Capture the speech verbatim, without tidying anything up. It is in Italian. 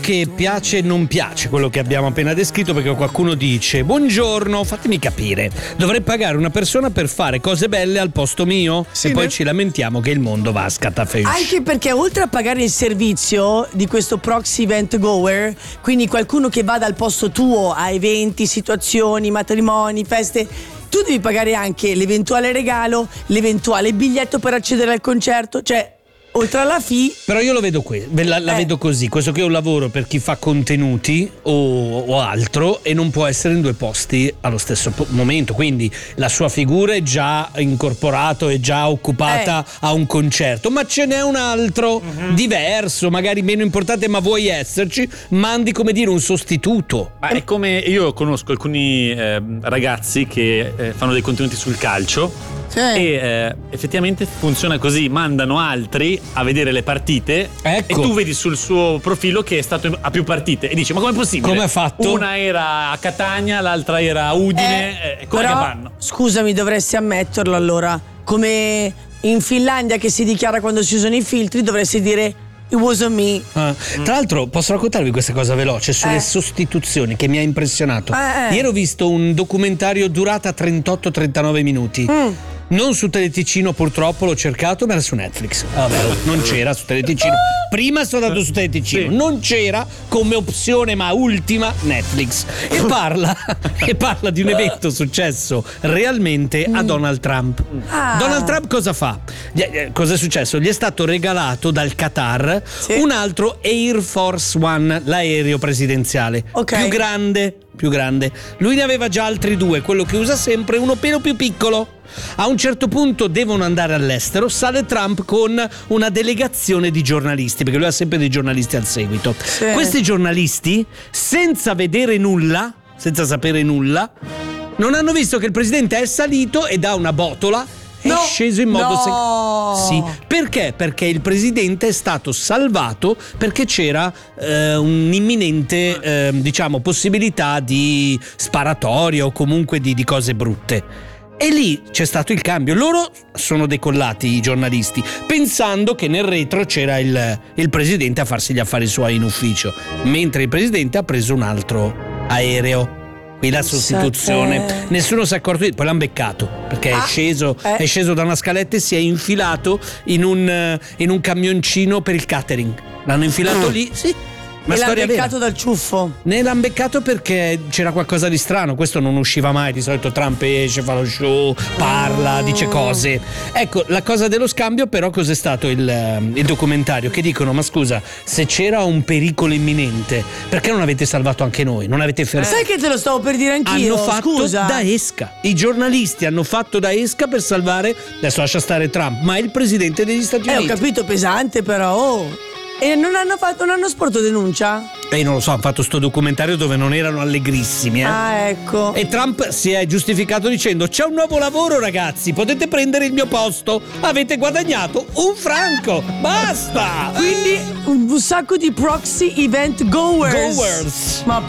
Che piace e non piace quello che abbiamo appena descritto, perché qualcuno dice: buongiorno, fatemi capire, dovrei pagare una persona per fare cose belle al posto mio? Sì, e poi ne? ci lamentiamo che il mondo va a scatafesce. Anche perché oltre a pagare il servizio di questo proxy event goer, quindi qualcuno che va dal posto tuo a eventi, situazioni, matrimoni, feste, tu devi pagare anche l'eventuale regalo, l'eventuale biglietto per accedere al concerto, cioè oltre alla fee. Però io lo vedo qui, la, la Eh. vedo così, questo qui è un lavoro per chi fa contenuti o, o altro e non può essere in due posti allo stesso po- momento, quindi la sua figura è già incorporato, è già occupata Eh. a un concerto, ma ce n'è un altro diverso, magari meno importante, ma vuoi esserci, mandi, come dire, un sostituto. Ma è come, io conosco alcuni eh, ragazzi che eh, fanno dei contenuti sul calcio. Sì. E eh, effettivamente funziona così, mandano altri a vedere le partite, Ecco. e tu vedi sul suo profilo che è stato a più partite e dici: ma com'è possibile? Come ha fatto? Una era a Catania, l'altra era a Udine, eh, come però, che fanno? scusami, dovresti ammetterlo allora, come in Finlandia che si dichiara quando si usano i filtri, dovresti dire it wasn't me. Ah, tra l'altro posso raccontarvi questa cosa veloce sulle Eh. sostituzioni che mi ha impressionato. Eh, eh. Ieri ho visto un documentario durata trentotto trentanove minuti. Mm. Non su Teleticino, purtroppo l'ho cercato, ma era su Netflix. Ah, vero, non c'era su Teleticino. Prima sono andato su Teleticino, Sì. non c'era come opzione, ma ultima, Netflix. E parla, e parla di un evento successo realmente a Donald Trump. Ah. Donald Trump cosa fa? Gli- eh, Cosa è successo? Gli è stato regalato dal Qatar Sì. un altro Air Force One, l'aereo presidenziale. Ok. Più grande, più grande. Lui ne aveva già altri due, quello che usa sempre, uno pelo più piccolo. A un certo punto devono andare all'estero, sale Trump con una delegazione di giornalisti, perché lui ha sempre dei giornalisti al seguito. Sì. Questi giornalisti, senza vedere nulla, senza sapere nulla, non hanno visto che il presidente è salito e da una botola è No. sceso in modo No. sec- Sì, perché? Perché il presidente è stato salvato perché c'era eh, un'imminente eh, diciamo possibilità di sparatoria o comunque di, di cose brutte. E lì c'è stato il cambio. Loro sono decollati, i giornalisti, pensando che nel retro c'era il, il presidente a farsi gli affari suoi in ufficio, mentre il presidente ha preso un altro aereo. Qui la sostituzione, Pensate. nessuno si è accorto di, poi l'hanno beccato perché Ah, è sceso eh. è sceso da una scaletta e si è infilato in un, eh, in un camioncino per il catering. L'hanno infilato lì, sì. Ma E l'ha storia vera. beccato dal ciuffo. Ne l'hanno beccato perché c'era qualcosa di strano. Questo non usciva mai. Di solito Trump esce, fa lo show, parla, dice cose. Ecco, la cosa dello scambio, però, cos'è stato il, eh, il documentario? Che dicono: ma scusa, se c'era un pericolo imminente, perché non avete salvato anche noi? Non avete fermato? Sai che te lo stavo per dire anch'io? Hanno fatto Scusa. da esca. I giornalisti hanno fatto da esca per salvare, adesso lascia stare Trump, ma il presidente degli Stati Eh, ho Uniti. capito, pesante però. Oh. E non hanno fatto, non hanno sporto denuncia? E non lo so, hanno fatto sto documentario dove non erano allegrissimi, eh. Ah, ecco. E Trump si è giustificato dicendo: c'è un nuovo lavoro, ragazzi, potete prendere il mio posto, avete guadagnato un franco, basta. Quindi un, un sacco di proxy event goers. Goers. Ma